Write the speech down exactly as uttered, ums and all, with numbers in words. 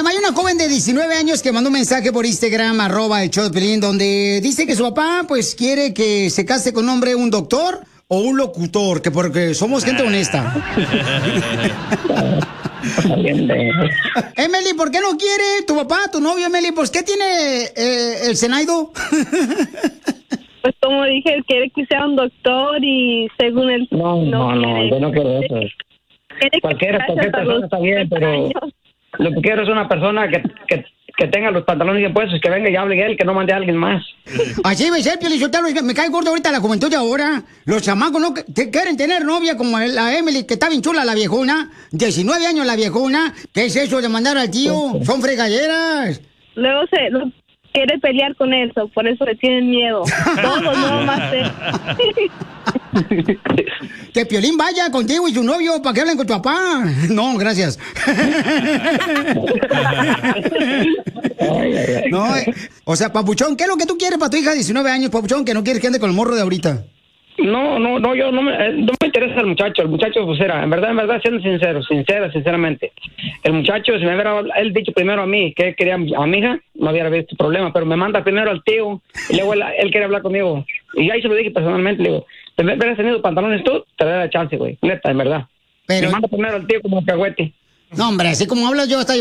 Oye, hay una joven de diecinueve años que mandó un mensaje por Instagram, arroba el show de Piolín, donde dice que su papá, pues, quiere que se case con un hombre, un doctor o un locutor, que porque somos gente honesta. Emily, ¿por qué no quiere tu papá, tu novio, Emily? Pues, ¿qué tiene eh, el Zenaido? Pues como dije, él quiere que sea un doctor y según él... No, no, no, no yo no quiero eso. Cualquiera, cualquier persona está bien, pero lo que quiero es una persona que, que, que tenga los pantalones bien puestos, que venga y hable él, que no mande a alguien más. Así va a ser, Piolichotelo, me cae gordo ahorita la juventud de ahora. Los chamacos no te quieren tener novia como la Emily, que está bien chula la viejona, diecinueve años la viejona. ¿Qué es eso de mandar al tío? Son fregaderas. Luego se no, quiere pelear con eso, por eso le tienen miedo. Todos no más él. Que Piolín vaya contigo y su novio para que hablen con tu papá. No, gracias. No, eh, o sea, Papuchón, ¿qué es lo que tú quieres para tu hija de diecinueve años, Papuchón, que no quieres que ande con el morro de ahorita? No, no, no, yo no me, no me interesa el muchacho. El muchacho, pues era, en verdad, en verdad, siendo sincero, sincera, sinceramente. El muchacho, si me hubiera él dicho primero a mí que él quería a mi hija, no hubiera visto problema, pero me manda primero al tío y luego él, él quería hablar conmigo. Y ahí se lo dije personalmente, le digo, te hubieras tenido pantalones tú, te daría la chance, güey. Neta, en verdad. Pero... Me manda primero al tío como un cagüete. No, hombre, así como hablas yo, hasta